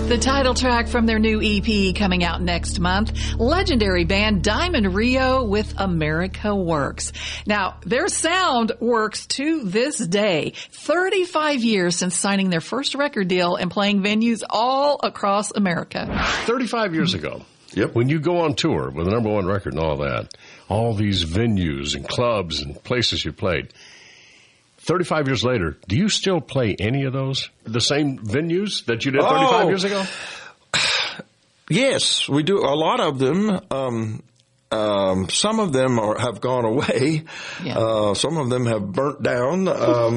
The title track from their new EP coming out next month. Legendary band Diamond Rio with America Works. Now, their sound works to this day. 35 years since signing their first record deal and playing venues all across America. 35 years ago. Yep. When you go on tour with a number one record and all that, all these venues and clubs and places you played, 35 years later, do you still play any of those? The same venues that you did 35 years ago? Yes, we do. A lot of them. Some of them have gone away. Yeah. Some of them have burnt down.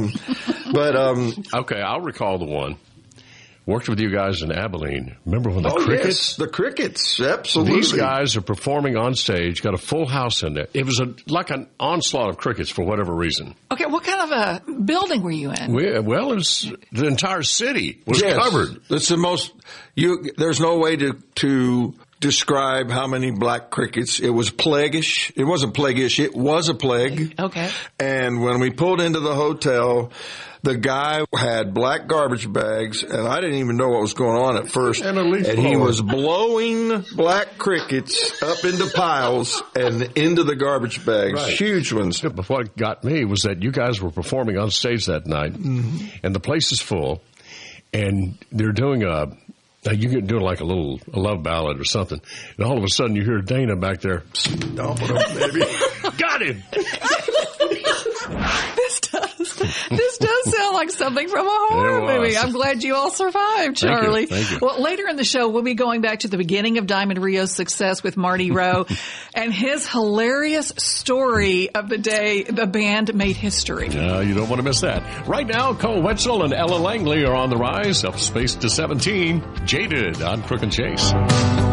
Okay, I'll recall the one. Worked with you guys in Abilene. Remember when the Crickets? Yes, the Crickets, absolutely. These guys are performing on stage, got a full house in there. It was like an onslaught of crickets for whatever reason. Okay, what kind of a building were you in? It was the entire city was covered. It's the most. There's no way to describe how many black crickets. It was plaguish. It wasn't plaguish. It was a plague. Okay. And when we pulled into the hotel, the guy had black garbage bags, and I didn't even know what was going on at first. And he was blowing black crickets up into piles and into the garbage bags, right. Huge ones. But what got me was that you guys were performing on stage that night, and the place is full, and they're doing you're doing like a love ballad or something, and all of a sudden you hear Dana back there, stomp it up, baby. Got him! This does sound like something from a horror movie. I'm glad you all survived, Charlie. Thank you. Well, later in the show, we'll be going back to the beginning of Diamond Rio's success with Marty Rowe and his hilarious story of the day the band made history. You don't want to miss that. Right now, Cole Wetzel and Ella Langley are on the rise, up space to 17. Jaded on Crook and Chase.